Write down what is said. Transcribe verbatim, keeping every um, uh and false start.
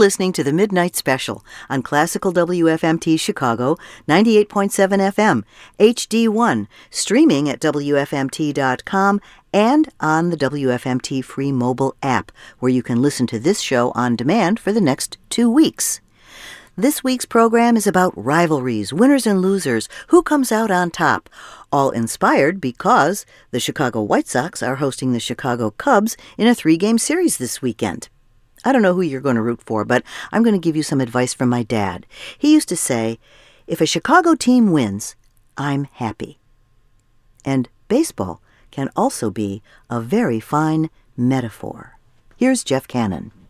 listening to the Midnight Special on Classical W F M T Chicago, ninety-eight point seven F M, H D one, streaming at W F M T dot com and on the W F M T free mobile app, where you can listen to this show on demand for the next two weeks. This week's program is about rivalries, winners and losers, who comes out on top, all inspired because the Chicago White Sox are hosting the Chicago Cubs in a three-game series this weekend. I don't know who you're going to root for, but I'm going to give you some advice from my dad. He used to say, if a Chicago team wins, I'm happy. And baseball can also be a very fine metaphor. Here's Jeff Cannon.